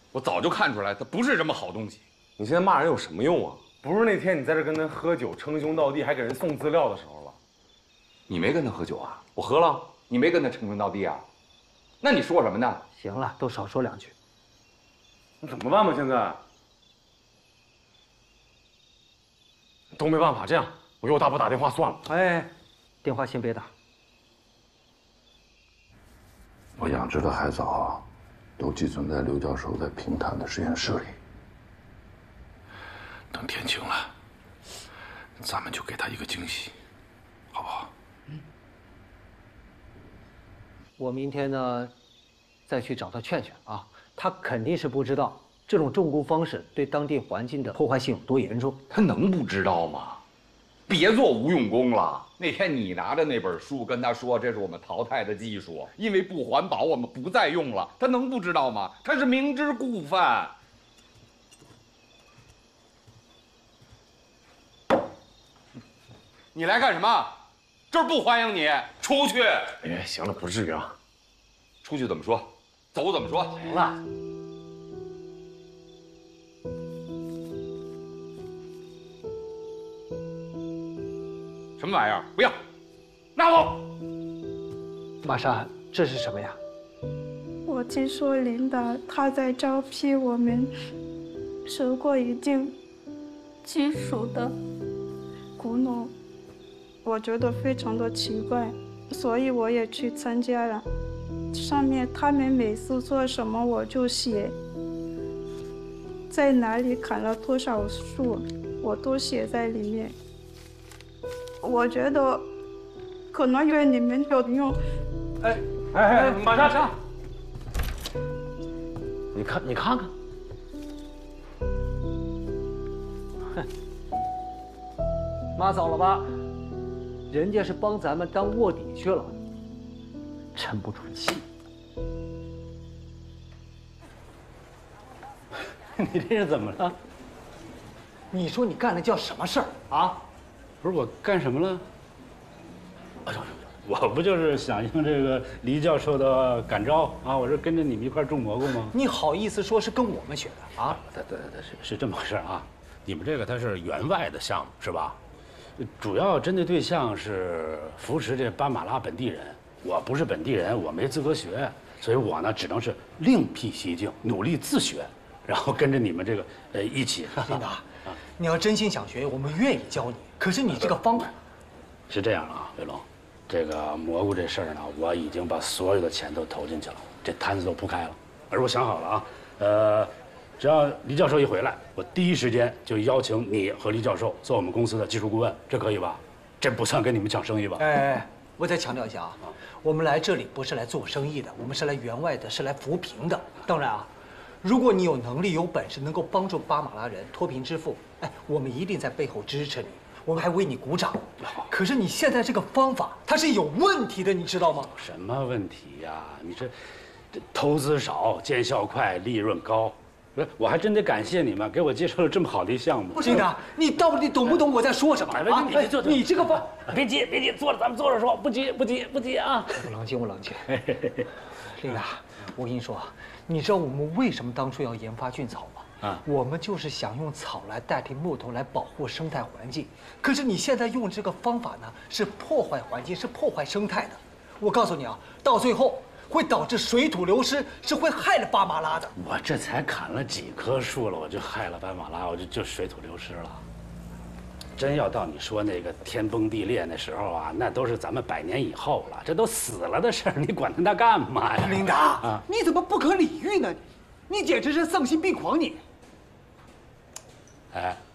我早就看出来，它不是什么好东西。 你现在骂人有什么用啊？不是那天你在这跟他喝酒称兄道弟，还给人送资料的时候了。 你没跟他喝酒啊？ 我喝了。 你没跟他称兄道弟啊？那你说什么呢？ 行了，都少说两句。 那怎么办吧？现在都没办法，这样我给我大伯打电话算了。 哎，电话先别打。 我养殖的海藻啊，都寄存在刘教授在平潭的实验室里。等天晴了，咱们就给他一个惊喜，好不好？ 我明天呢，再去找他劝劝啊。他肯定是不知道这种种工方式对当地环境的破坏性有多严重。 他能不知道吗？别做无用功了。那天你拿着那本书跟他说，这是我们淘汰的技术，因为不环保，我们不再用了。他能不知道吗？他是明知故犯。你来干什么？这儿不欢迎你，出去！ 哎，行了，不至于啊。 出去怎么说？走怎么说？ 行了。 什么玩意儿？不要，拿走！ 玛莎，这是什么呀？ 我听说领导他在招聘我们受过一定技术的雇农，我觉得非常的奇怪，所以我也去参加了。上面他们每次做什么我就写，在哪里砍了多少树，我都写在里面。我觉得可能对你们有用。 哎，马莎，你看看， 哼，妈走了吧？人家是帮咱们当卧底去了，沉不住气。你这是怎么了？你说你干的叫什么事儿啊？ 不是我干什么了？我不就是响应这个黎教授的感召啊？我是跟着你们一块种蘑菇吗？ 你好意思说是跟我们学的啊？ 对，是这么回事啊。你们这个它是员外的项目是吧？主要针对对象是扶持这巴马拉本地人。我不是本地人，我没资格学，所以我呢只能是另辟蹊径，努力自学，然后跟着你们这个一起。 领导，你要真心想学，我们愿意教你。可是你这个方法是这样啊，伟龙，这个蘑菇这事儿呢，我已经把所有的钱都投进去了，这摊子都铺开了。而我想好了啊，只要黎教授一回来，我第一时间就邀请你和黎教授做我们公司的技术顾问，这可以吧？这不算跟你们抢生意吧？ 哎，我再强调一下啊，我们来这里不是来做生意的，我们是来员外的，是来扶贫的。当然啊，如果你有能力、有本事，能够帮助巴马拉人脱贫致富，哎，我们一定在背后支持你。我们还为你鼓掌。可是你现在这个方法它是有问题的，你知道吗？ 什么问题呀？你这投资少、见效快、利润高，不是？我还真得感谢你们，给我介绍了这么好的一项目。 领导，你到底懂不懂我在说什么啊？你这个方， 别急，坐着，咱们坐着说，不急啊！ 我冷静。领导，我跟你说，你知道我们为什么当初要研发菌草吗？我们就是想用草来代替木头来保护生态环境。可是你现在用这个方法呢，是破坏环境，是破坏生态的。我告诉你啊，到最后会导致水土流失，是会害了巴马拉的。 我这才砍了几棵树了，我就害了巴马拉，我就水土流失了。真要到你说那个天崩地裂那时候啊，那都是咱们100年以后了，这都死了的事儿，你管他那干嘛呀？ 领导，你怎么不可理喻呢？你简直是丧心病狂！你。 哎，